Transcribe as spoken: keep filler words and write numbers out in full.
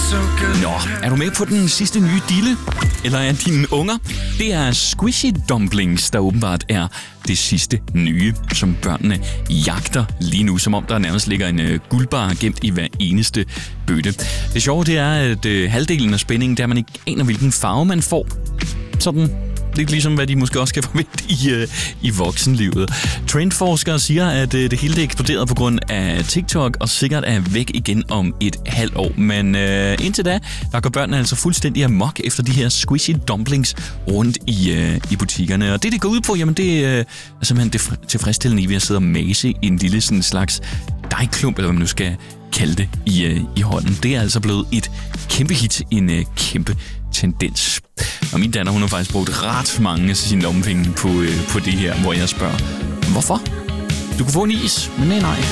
Nå, er du med på den sidste nye dille? Eller er dine unger? Det er Squishy Dumplings, der åbenbart er det sidste nye, som børnene jagter lige nu, som om der nærmest ligger en uh, guldbar gemt i hver eneste bøtte. Det sjove det er, at uh, halvdelen af spændingen, der man ikke aner, hvilken farve man får. Sådan lidt ligesom, hvad de måske også kan forvente i, uh, i voksenlivet. Trendforskere siger, at uh, det hele det eksploderede på grund af TikTok, og sikkert er væk igen om et halvt år. Men uh, indtil da, der går børnene altså fuldstændig amok efter de her Squishy Dumplings rundt i, uh, i butikkerne. Og det, det går ud på, jamen det uh, er simpelthen det tilfredsstillende i ved at sidde og mase en lille sådan slags dejklump, eller hvad man nu skal kalde det, i, uh, i hånden. Det er altså blevet et kæmpe hit, en uh, kæmpe tendens. Og min datter, hun har faktisk brugt ret mange af sine lommepenge på, øh, på det her, hvor jeg spørger, hvorfor? Du kunne få en is, men nej, nej.